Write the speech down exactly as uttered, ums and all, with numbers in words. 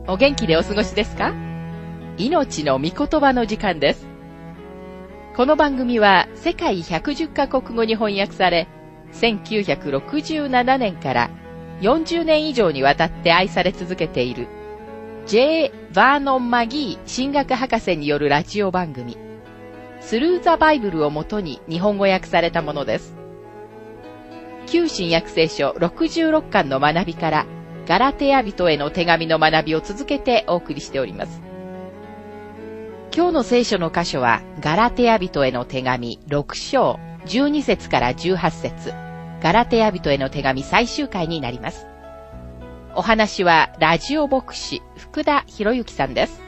お元気でお過ごしですか？命の御言葉の時間です。この番組は世界ひゃくじゅっカ国語に翻訳され、せんきゅうひゃくろくじゅうななねんからよんじゅうねん以上にわたって愛され続けている J. バーノン・マギー神学博士によるラジオ番組スルー・ザ・バイブルをもとに日本語訳されたものです。旧新約聖書ろくじゅうろっかんの学びからガラテヤ人への手紙の学びを続けてお送りしております。今日の聖書の箇所はガラテヤ人への手紙ろく章じゅうに節からじゅうはち節、ガラテヤ人への手紙最終回になります。お話はラジオ牧師福田博之さんです。